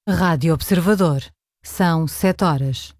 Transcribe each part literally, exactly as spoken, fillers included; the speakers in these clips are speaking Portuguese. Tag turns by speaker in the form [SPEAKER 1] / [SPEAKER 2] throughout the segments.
[SPEAKER 1] Rádio Observador. São sete horas.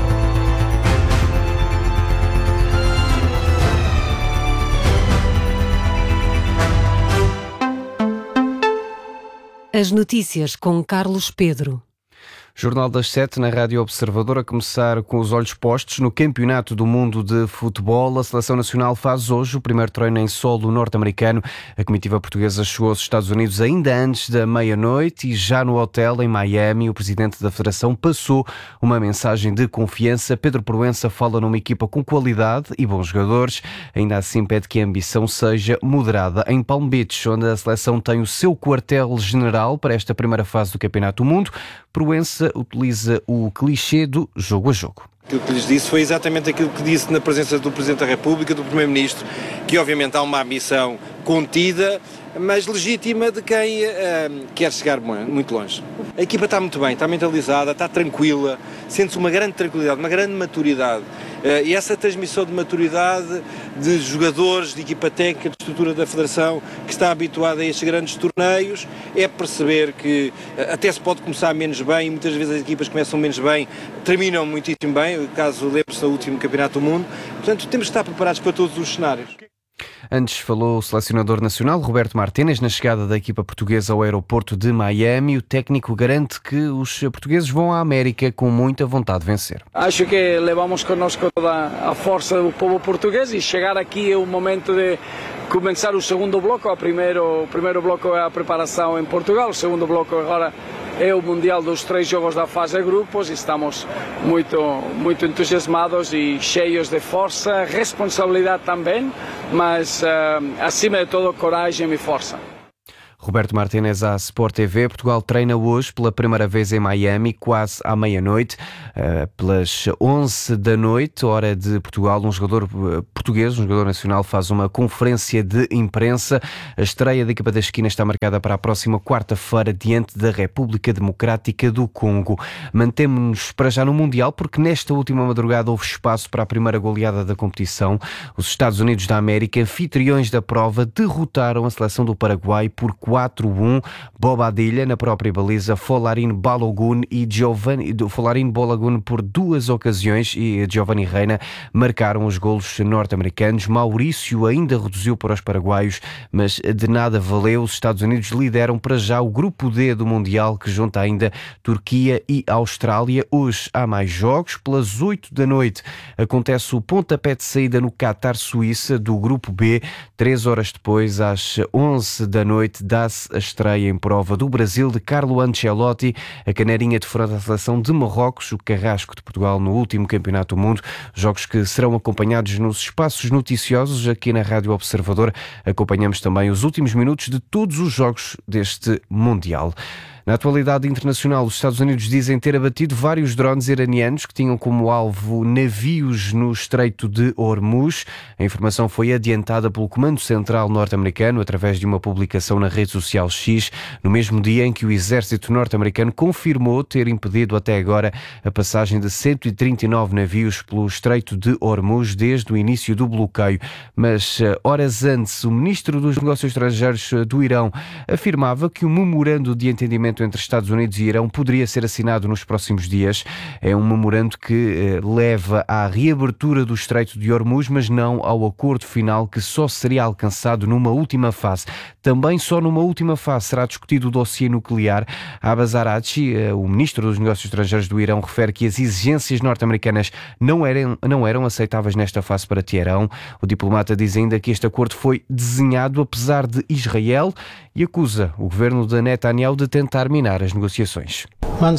[SPEAKER 1] As notícias com Carlos Pedro.
[SPEAKER 2] Jornal das Sete na Rádio Observador, a começar com os olhos postos no Campeonato do Mundo de Futebol. A Seleção Nacional faz hoje o primeiro treino em solo norte-americano. A comitiva portuguesa chegou aos Estados Unidos ainda antes da meia-noite e já no hotel em Miami o presidente da Federação passou uma mensagem de confiança. Pedro Proença fala numa equipa com qualidade e bons jogadores. Ainda assim pede que a ambição seja moderada. Em Palm Beach, onde a seleção tem o seu quartel-general para esta primeira fase do Campeonato do Mundo, Proença utiliza o clichê do jogo a jogo.
[SPEAKER 3] Aquilo que lhes disse foi exatamente aquilo que disse na presença do Presidente da República, do Primeiro-Ministro, que obviamente há uma ambição contida, mas legítima de quem uh, quer chegar muito longe. A equipa está muito bem, está mentalizada, está tranquila, sente-se uma grande tranquilidade, uma grande maturidade. Uh, e essa transmissão de maturidade de jogadores, de equipa técnica, de estrutura da Federação, que está habituada a estes grandes torneios, é perceber que uh, até se pode começar menos bem, e muitas vezes as equipas começam menos bem, terminam muitíssimo bem, o caso lembre-se do último Campeonato do Mundo. Portanto, temos que estar preparados para todos os cenários.
[SPEAKER 2] Antes falou o selecionador nacional, Roberto Martínez, na chegada da equipa portuguesa ao aeroporto de Miami. O técnico garante que os portugueses vão à América com muita vontade de vencer.
[SPEAKER 4] Acho que levamos connosco toda a força do povo português e chegar aqui é o momento de começar o segundo bloco. O primeiro, o primeiro bloco é a preparação em Portugal, o segundo bloco agora é o Mundial dos três jogos da fase de grupos e estamos muito, muito entusiasmados e cheios de força, responsabilidade também, mas uh, acima de tudo coragem e força.
[SPEAKER 2] Roberto Martínez à Sport T V. Portugal treina hoje pela primeira vez em Miami, quase à meia-noite. Uh, pelas onze da noite, hora de Portugal, um jogador uh, português, um jogador nacional, faz uma conferência de imprensa. A estreia da equipa da esquina está marcada para a próxima quarta-feira, diante da República Democrática do Congo. Mantemos-nos para já no Mundial, porque nesta última madrugada houve espaço para a primeira goleada da competição. Os Estados Unidos da América, anfitriões da prova, derrotaram a seleção do Paraguai por quatro a um. Bobadilla na própria baliza, Folarin Balogun e Giovanni Folarin Balogun por duas ocasiões e Giovanni Reina marcaram os golos norte-americanos. Maurício ainda reduziu para os paraguaios, mas de nada valeu. Os Estados Unidos lideram para já o grupo D do Mundial, que junta ainda Turquia e Austrália. Hoje há mais jogos. Pelas oito da noite acontece o pontapé de saída no Qatar, Suíça, do grupo B. Três horas depois, às onze da noite, dá-se a estreia em prova do Brasil de Carlo Ancelotti, a caneirinha de fora da seleção de Marrocos, o carrasco de Portugal no último Campeonato do Mundo. Jogos que serão acompanhados nos espaços noticiosos aqui na Rádio Observador. Acompanhamos também os últimos minutos de todos os jogos deste Mundial. Na atualidade internacional, os Estados Unidos dizem ter abatido vários drones iranianos que tinham como alvo navios no Estreito de Hormuz. A informação foi adiantada pelo Comando Central norte-americano através de uma publicação na rede social X, no mesmo dia em que o exército norte-americano confirmou ter impedido até agora a passagem de cento e trinta e nove navios pelo Estreito de Hormuz desde o início do bloqueio. Mas, horas antes, o ministro dos Negócios Estrangeiros do Irão afirmava que o memorando de entendimento entre Estados Unidos e Irão poderia ser assinado nos próximos dias. É um memorando que eh, leva à reabertura do Estreito de Hormuz, mas não ao acordo final, que só seria alcançado numa última fase. Também só numa última fase será discutido o dossiê nuclear. Abbas Araghchi, eh, o ministro dos Negócios Estrangeiros do Irão, refere que as exigências norte-americanas não eram, não eram aceitáveis nesta fase para Teherão. O diplomata diz ainda que este acordo foi desenhado apesar de Israel e acusa o governo de Netanyahu de tentar minar as negociações.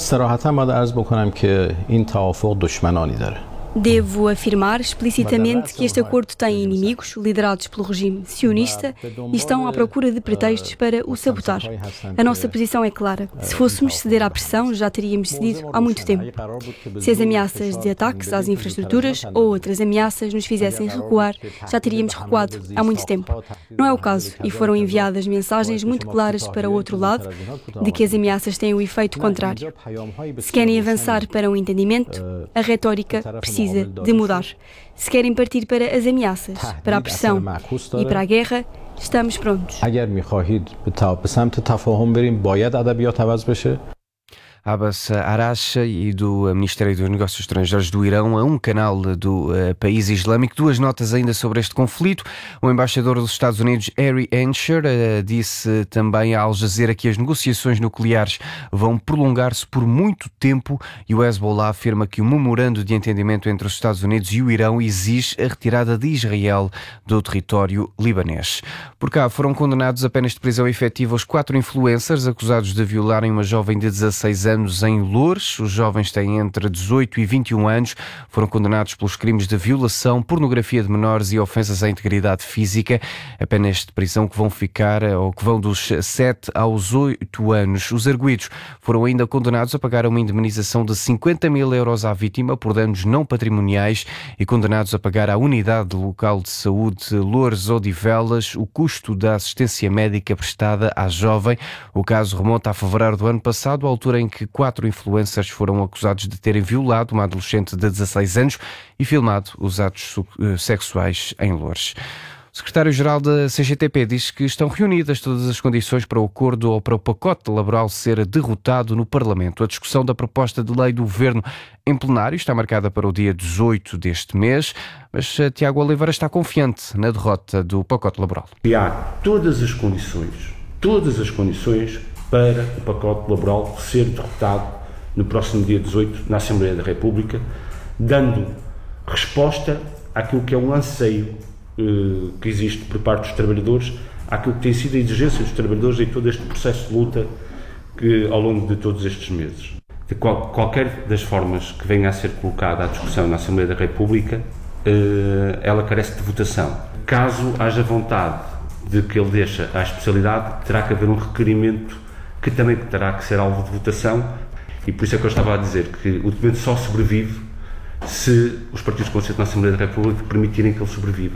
[SPEAKER 5] Devo afirmar explicitamente que este acordo tem inimigos, liderados pelo regime sionista, e estão à procura de pretextos para o sabotar. A nossa posição é clara. Se fôssemos ceder à pressão, já teríamos cedido há muito tempo. Se as ameaças de ataques às infraestruturas ou outras ameaças nos fizessem recuar, já teríamos recuado há muito tempo. Não é o caso, e foram enviadas mensagens muito claras para o outro lado de que as ameaças têm o efeito contrário. Se querem avançar para um entendimento, a retórica precisa de mudar. Se querem partir para as ameaças, para a pressão e para a guerra, estamos prontos.
[SPEAKER 2] Abbas Araghchi e do Ministério dos Negócios Estrangeiros do Irão a um canal do uh, país islâmico. Duas notas ainda sobre este conflito. O embaixador dos Estados Unidos, Harry Encher, uh, disse também à Al Jazeera que as negociações nucleares vão prolongar-se por muito tempo e o Hezbollah afirma que o memorando de entendimento entre os Estados Unidos e o Irão exige a retirada de Israel do território libanês. Por cá foram condenados a penas de prisão efetiva os quatro influencers acusados de violarem uma jovem de dezasseis anos em Loures. Os jovens têm entre dezoito e vinte e um anos. Foram condenados pelos crimes de violação, pornografia de menores e ofensas à integridade física. A penas de prisão que vão ficar, ou que vão dos sete aos oito anos. Os arguidos foram ainda condenados a pagar uma indemnização de cinquenta mil euros à vítima por danos não patrimoniais e condenados a pagar à unidade local de saúde Loures Odivelas o custo da assistência médica prestada à jovem. O caso remonta a fevereiro do ano passado, à altura em que quatro influencers foram acusados de terem violado uma adolescente de dezasseis anos e filmado os atos sexuais em Loures. O secretário-geral da C G T P diz que estão reunidas todas as condições para o acordo ou para o pacote laboral ser derrotado no Parlamento. A discussão da proposta de lei do Governo em plenário está marcada para o dia dezoito deste mês, mas Tiago Oliveira está confiante na derrota do pacote laboral.
[SPEAKER 6] E há todas as condições, todas as condições para o pacote laboral ser derrotado no próximo dia dezoito na Assembleia da República, dando resposta àquilo que é um anseio eh, que existe por parte dos trabalhadores, àquilo que tem sido a exigência dos trabalhadores em todo este processo de luta que, ao longo de todos estes meses. De qual, qualquer das formas que venha a ser colocada à discussão na Assembleia da República, eh, ela carece de votação. Caso haja vontade de que ele deixe à especialidade, terá que haver um requerimento que também terá que ser alvo de votação, e por isso é que eu estava a dizer que o documento só sobrevive se os partidos com assento na Assembleia da República permitirem que ele sobreviva.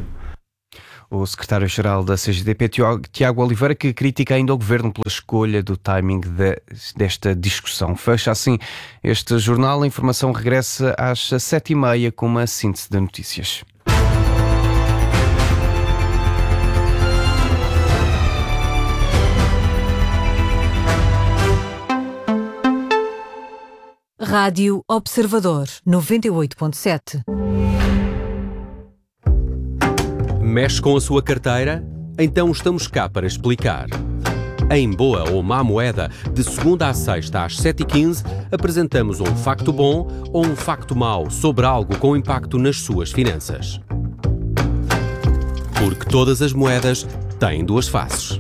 [SPEAKER 2] O secretário-geral da C G T P, Tiago Oliveira, que critica ainda o Governo pela escolha do timing de, desta discussão. Fecha assim este jornal. A informação regressa às sete e meia com uma síntese de notícias.
[SPEAKER 1] Rádio Observador, noventa e oito ponto sete.
[SPEAKER 7] Mexe com a sua carteira? Então estamos cá para explicar. Em Boa ou Má Moeda, de segunda à sexta às sete e quinze, apresentamos um facto bom ou um facto mau sobre algo com impacto nas suas finanças. Porque todas as moedas têm duas faces.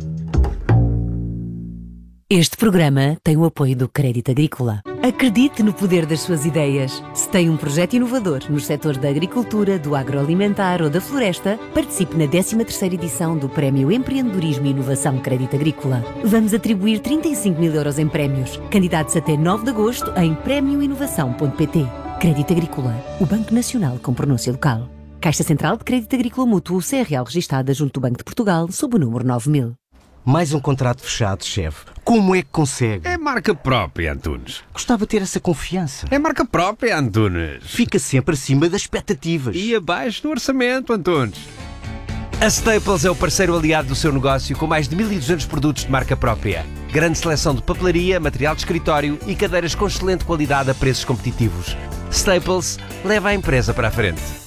[SPEAKER 8] Este programa tem o apoio do Crédito Agrícola. Acredite no poder das suas ideias. Se tem um projeto inovador nos setores da agricultura, do agroalimentar ou da floresta, participe na décima terceira edição do Prémio Empreendedorismo e Inovação Crédito Agrícola. Vamos atribuir trinta e cinco mil euros em prémios. Candidatos até nove de agosto em prémio inovação ponto pt. Crédito Agrícola, o Banco Nacional com pronúncia local. Caixa Central de Crédito Agrícola Mútuo C R L registada junto do Banco de Portugal sob o número nove mil.
[SPEAKER 9] Mais um contrato fechado, chefe. Como é que consegue?
[SPEAKER 10] É marca própria, Antunes.
[SPEAKER 9] Gostava de ter essa confiança.
[SPEAKER 10] É marca própria, Antunes.
[SPEAKER 9] Fica sempre acima das expectativas.
[SPEAKER 10] E abaixo do orçamento, Antunes.
[SPEAKER 11] A Staples é o parceiro aliado do seu negócio com mais de mil e duzentos produtos de marca própria. Grande seleção de papelaria, material de escritório e cadeiras com excelente qualidade a preços competitivos. Staples leva a empresa para a frente.